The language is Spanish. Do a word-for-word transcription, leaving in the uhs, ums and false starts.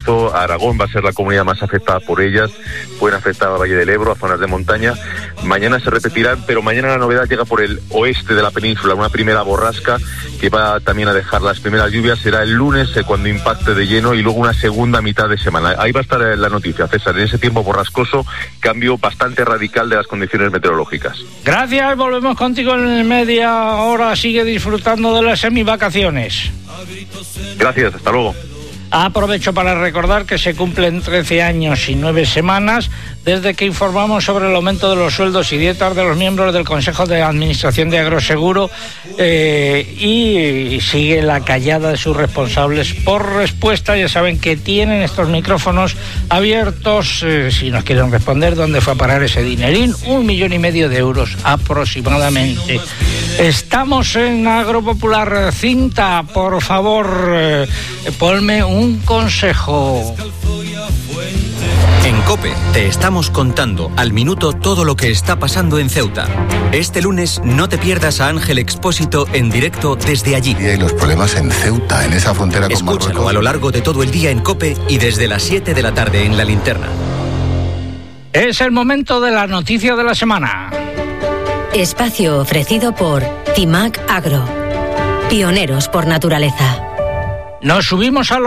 Bierzo, Aragón va a ser la comunidad más afectada por ellas, pueden afectar al Valle del Ebro, a zonas de montaña. Mañana se repetirán, pero mañana la novedad llega por el oeste de la península, una primera borrasca que va también a dejar las primeras lluvias. Será el lunes eh, cuando impacte de lleno, y luego una segunda mitad de semana. Ahí va a estar la noticia, César, en ese tiempo borrascoso, cambio bastante radical de las condiciones meteorológicas. Gracias, volvemos contigo en media hora. Sigue disfrutando de las semivacaciones. Gracias, hasta luego. Aprovecho para recordar que se cumplen trece años y nueve semanas desde que informamos sobre el aumento de los sueldos y dietas de los miembros del Consejo de Administración de Agroseguro, eh, y sigue la callada de sus responsables por respuesta. Ya saben que tienen estos micrófonos abiertos, eh, si nos quieren responder dónde fue a parar ese dinerín, un millón y medio de euros aproximadamente. Estamos en Agropopular. Cinta, por favor, eh, ponme un consejo. En COPE te estamos contando al minuto todo lo que está pasando en Ceuta. Este lunes no te pierdas a Ángel Expósito en directo desde allí. Y hay los problemas en Ceuta, en esa frontera con Marruecos. Escúchalo a lo largo de todo el día en COPE y desde las siete de la tarde en La Linterna. Es el momento de la noticia de la semana. Espacio ofrecido por Timac Agro. Pioneros por naturaleza. Nos subimos a